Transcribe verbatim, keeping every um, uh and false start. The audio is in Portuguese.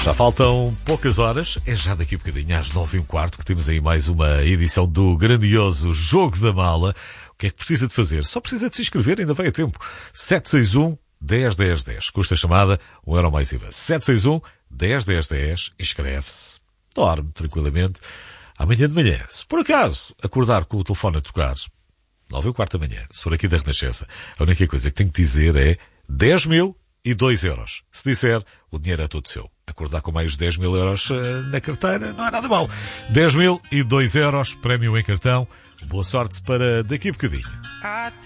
Já faltam poucas horas, é já daqui a bocadinho, às nove e um quarto, que temos aí mais uma edição do grandioso Jogo da Mala. O que é que precisa de fazer? Só precisa de se inscrever, ainda vai a tempo. sete seis um, dez, dez, dez. Custa a chamada, um euro mais I V A. sete seis um, dez, dez, dez. Inscreve-se. Dorme tranquilamente. Amanhã de manhã, se por acaso acordar com o telefone a tocar, nove e um quarto da manhã, se for aqui da Renascença, a única coisa que tenho que dizer é dez mil e dois euros. Se disser, o dinheiro é todo seu. Acordar com mais dez mil euros uh, na carteira não é nada mal. dez mil e dois euros, prémio em cartão. Boa sorte para daqui a bocadinho.